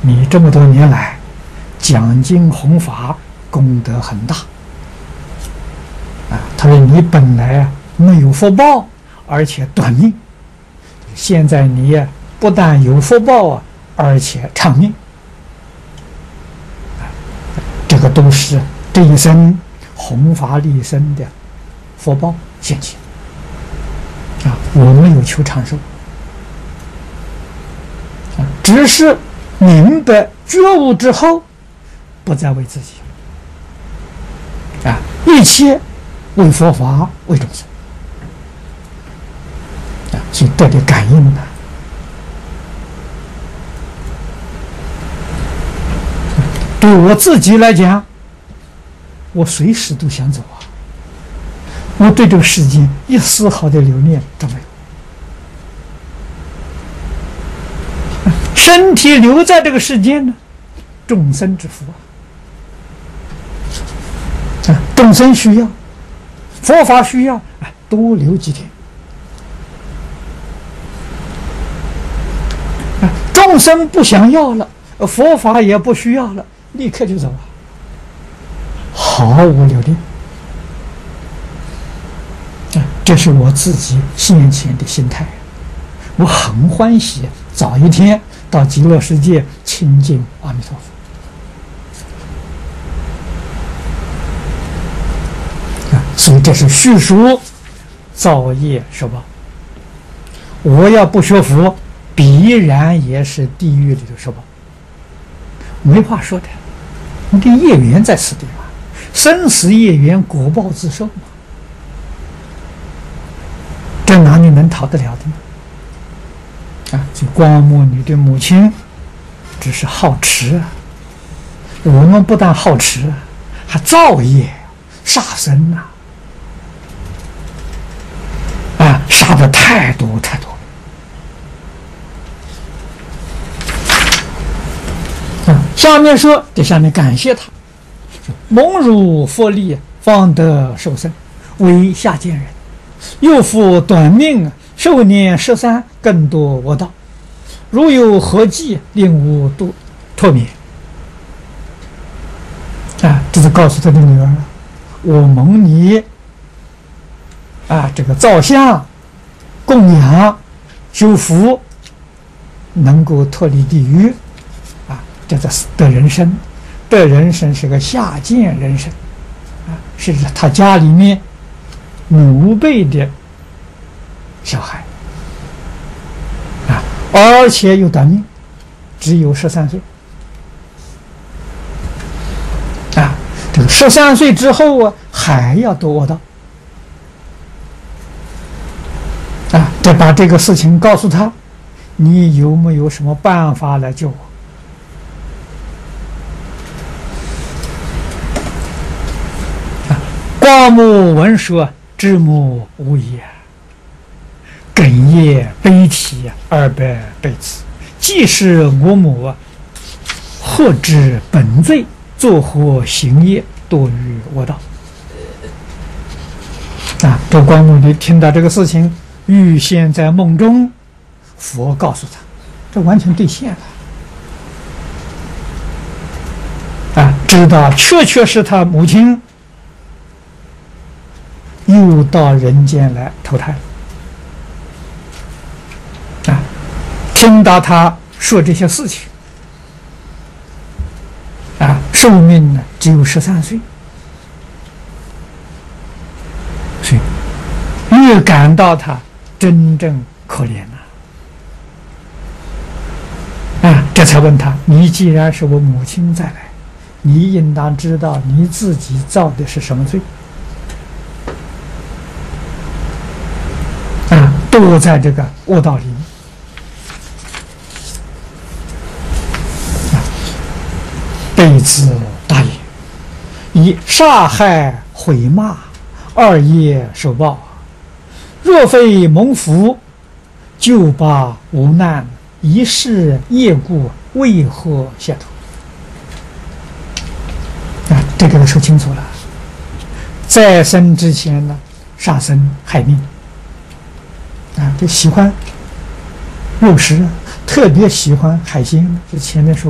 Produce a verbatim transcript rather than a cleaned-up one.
你这么多年来讲经弘法功德很大啊。他说你本来啊没有福报，而且短命，现在你呀不但有福报啊，而且长命，这个都是这一生弘法利生的福报现前啊。我没有求长寿啊，只是明白觉悟之后，不再为自己啊，一切为佛法为众生啊，所以得的感应呢。对我自己来讲，我随时都想走啊，我对这个世界一丝毫的留恋都没有。身体留在这个世间呢，众生之福啊，众生需要，佛法需要，啊，多留几天。啊，众生不想要了，佛法也不需要了，立刻就走了，毫无留恋。啊，这是我自己先前的心态，我很欢喜早一天到极乐世界亲近阿弥陀佛。啊，所以这是叙述造业受报。我要不学佛，必然也是地狱里头受报，没话说的。你的业缘在此地嘛，生死业缘，果报自受嘛，这哪里能逃得了的呢？啊，所以光目女的母亲只是好持啊，我们不但好持，还造业杀生呐，啊，杀的太多太多了。啊，下面说，这下面感谢他，蒙汝佛力，方得受生，为下贱人，又复短命，寿年十三，更多我道。如有何计，令吾度脱免。啊，这是告诉他的女儿，我蒙你啊，这个造像、供养、修福，能够脱离地狱啊，这是得人生。得人生是个下贱人生啊，是指他家里面奴辈的小孩啊，而且有短命，只有十三岁啊。这个十三岁之后啊，还要得恶道啊。再把这个事情告诉他，你有没有什么办法来救我？啊，光目闻说，知母无言。哽咽悲啼二百倍次，既是我母，何知本罪，作何行业，堕于我道。啊，这光目女听到这个事情，预现在梦中，佛告诉他，这完全兑现了。啊，知道确确是他母亲又到人间来投胎了。啊，听到他说这些事情，啊，寿命呢只有十三岁，所以越感到他真正可怜了。啊，这才问他：你既然是我母亲再来，你应当知道你自己造的是什么罪？啊，都在这个恶道里面。辈子大也，以杀害毁骂二业受报，若非蒙福，就把无难，一世业故，为何解脱？啊，这个说清楚了。在生之前呢，杀生害命，啊，就喜欢肉食，特别喜欢海鲜，就前面说。